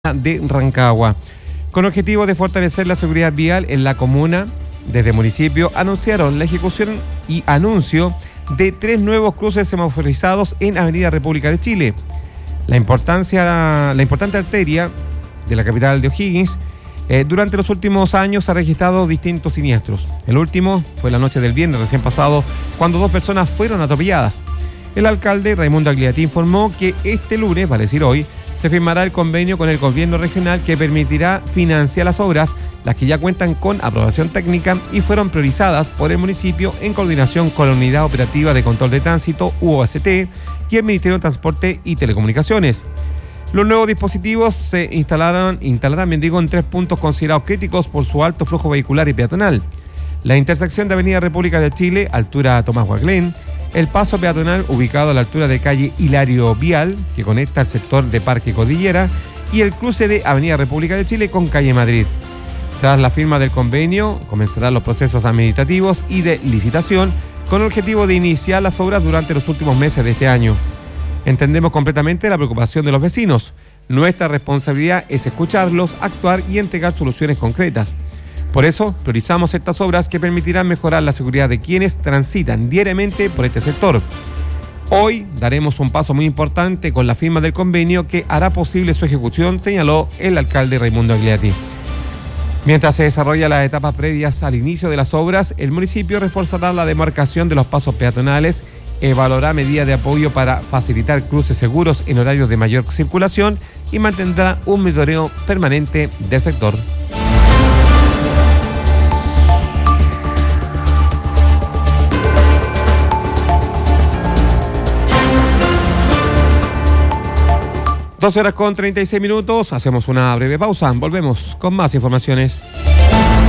de Rancagua. Con objetivo de fortalecer la seguridad vial en la comuna, desde el municipio anunciaron la ejecución y anuncio de 3 nuevos cruces semaforizados en Avenida República de Chile. La importante arteria de la capital de O'Higgins, durante los últimos años ha registrado distintos siniestros. El último fue la noche del viernes recién pasado, cuando 2 personas fueron atropelladas. El alcalde Raimundo Agliati informó que este lunes, vale decir hoy, se firmará el convenio con el gobierno regional que permitirá financiar las obras, las que ya cuentan con aprobación técnica y fueron priorizadas por el municipio en coordinación con la Unidad Operativa de Control de Tránsito, UOST, y el Ministerio de Transporte y Telecomunicaciones. Los nuevos dispositivos se instalarán en 3 puntos considerados críticos por su alto flujo vehicular y peatonal: la intersección de Avenida República de Chile, altura Tomás Guaglén; el paso peatonal ubicado a la altura de calle Hilario Vial, que conecta el sector de Parque Cordillera, y el cruce de Avenida República de Chile con calle Madrid. Tras la firma del convenio, comenzarán los procesos administrativos y de licitación con el objetivo de iniciar las obras durante los últimos meses de este año. Entendemos completamente la preocupación de los vecinos. Nuestra responsabilidad es escucharlos, actuar y entregar soluciones concretas. Por eso, priorizamos estas obras que permitirán mejorar la seguridad de quienes transitan diariamente por este sector. Hoy daremos un paso muy importante con la firma del convenio que hará posible su ejecución, señaló el alcalde Raimundo Agliati. Mientras se desarrollan las etapas previas al inicio de las obras, el municipio reforzará la demarcación de los pasos peatonales, evaluará medidas de apoyo para facilitar cruces seguros en horarios de mayor circulación y mantendrá un monitoreo permanente del sector. ...2 horas con 36 minutos... hacemos una breve pausa, volvemos con más informaciones.